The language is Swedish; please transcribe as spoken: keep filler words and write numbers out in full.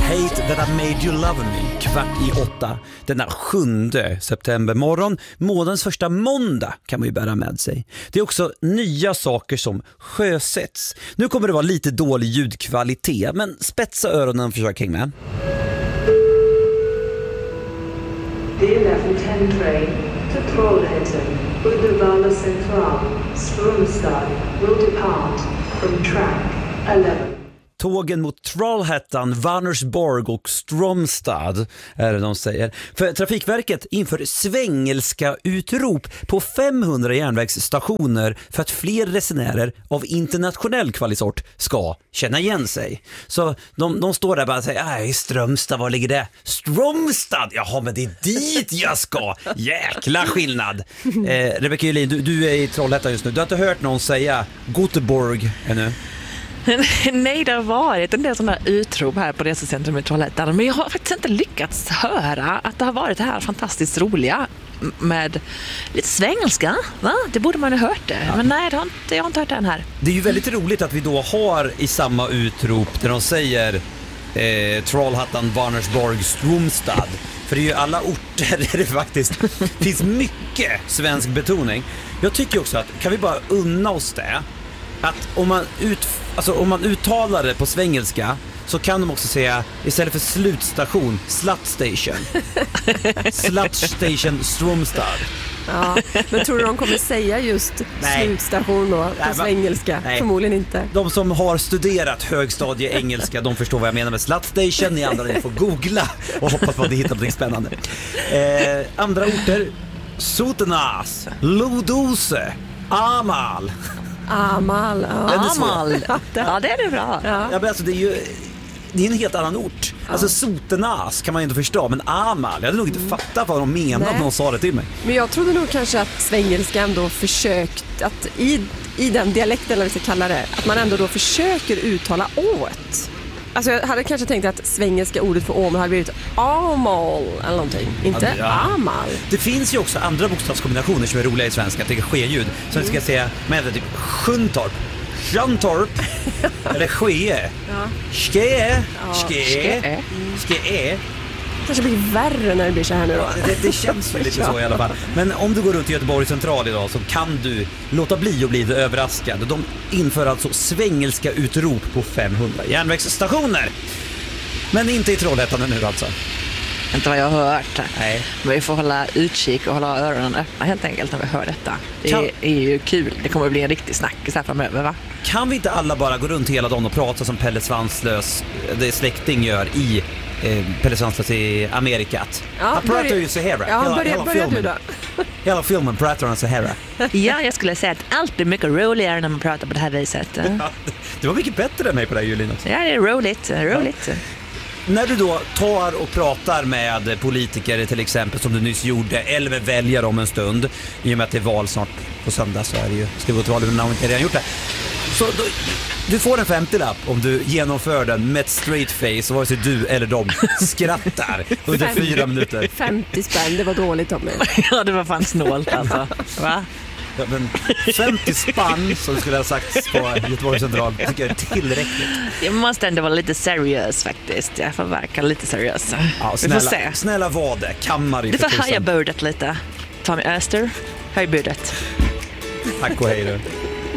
Hate that I made you love me. Kvart i åtta. Denna sjunde septembermorgon. Månadens första måndag kan man ju bära med sig. Det är också nya saker som sjösätts. Nu kommer det vara lite dålig ljudkvalitet, men spetsa öronen och försök hänga med. The eleven ten train to Trollhättan, Uddevalla Central, Strömstad will depart from track eleven. Tågen mot Trollhättan, Vänersborg och Strömstad är det de säger. För Trafikverket inför svängelska utrop på femhundra järnvägsstationer för att fler resenärer av internationell kvalisort ska känna igen sig. Så de, de står där bara och säger, nej, Strömstad, var ligger det? Strömstad? Jaha, men det är dit jag ska. Jäkla skillnad. Eh, Rebecka Julin, du, du är i Trollhättan just nu. Du har inte hört någon säga Göteborg ännu? Nej, det har varit en del sådana utrop här på resecentrum i Trollhättan, men jag har faktiskt inte lyckats höra att det har varit det här fantastiskt roliga med lite svengelska, va? Det borde man ha hört det. Ja. Men nej, det har inte, jag har inte hört den här. Det är ju väldigt roligt att vi då har i samma utrop där de säger eh, Trollhättan, Vänersborg, Strömstad. För det är ju alla orter där det faktiskt finns mycket svensk betoning. Jag tycker också att, kan vi bara unna oss det? Att om man, ut, alltså om man uttalar det på svengelska så kan de också säga istället för slutstation, slut station. Slut station Strömstad. Ja, men tror du de kommer säga just nej. slutstation då på nej, svengelska? Nej. Förmodligen inte. De som har studerat högstadie engelska, de förstår vad jag menar med slut station. Ni andra ni får googla och hoppas på att ni hittar något spännande. Eh, andra orter: Sotenäs, Lodose, Amal. Amal, ja. Amal. Ja, det är det bra. Ja. Ja, men alltså det är ju det är en helt annan ort. Ja. Alltså Sotenäs kan man ju inte förstå, men Amal, jag hade nog inte fattat vad de menade när de sa det till mig. Men jag trodde nog kanske att svengelskan då försökt att i, i den dialekten, eller vad vi ska kalla det, att man ändå då försöker uttala ået. Alltså jag hade kanske tänkt att svengelska ordet för åmer hade blivit amal eller någonting. Inte ja, amal. Det finns ju också andra bokstavskombinationer som är roliga i svenska. Det är ske-ljud. Så mm. ska jag säga med typ Sjuntorp, Sjöntorp eller Skee. Ja. Skee. Skee. Skee. Kanske blir värre när det blir så här nu då. Ja, det, det känns väl lite så i alla fall. Men om du går runt i Göteborg central idag så kan du låta bli och bli överraskad. De inför alltså svengelska utrop på femhundra järnvägsstationer. Men inte i Trollhättan nu alltså. Inte vad jag har hört. Nej. Men vi får hålla utkik och hålla öronen öppna helt enkelt när vi hör detta. Det kan... är ju kul. Det kommer att bli en riktig snackis här framöver, va? Kan vi inte alla bara gå runt hela dagen och prata som Pelle Svanslös, det släkting gör i eh, Pelle Svanslös i Amerikat? Ja, han pratar börja... ju så här. Ja, hela, börja, hela börja filmen. du då. Hela filmen pratar han så här. Ja, jag skulle säga att allt är mycket roligare när man pratar på det här viset. Ja, det var mycket bättre än mig på det här, Julin. Ja, det är roligt. roligt. Ja. När du då tar och pratar med politiker till exempel som du nyss gjorde, eller med väljare om en stund, i och med att det är val snart på söndag så är det ju, ska vi gå till val när man inte redan gjort det. Så då, du får en femtiolapp om du genomför den med ett straight face, vare sig du eller de skrattar under fyra minuter. femtio spänn, det var dåligt av mig. Ja, det var fan snålt alltså. Va? Ja, men femtio spann som du skulle ha sagt på Göteborg central tycker jag är tillräckligt. Jag måste ändå vara lite seriös faktiskt. Jag får verka lite seriös. Ja, snälla, vi får se. Snälla vad det, kammar i. Du får höja budet lite. Ta med Öster, höj budet. Tack och hej då.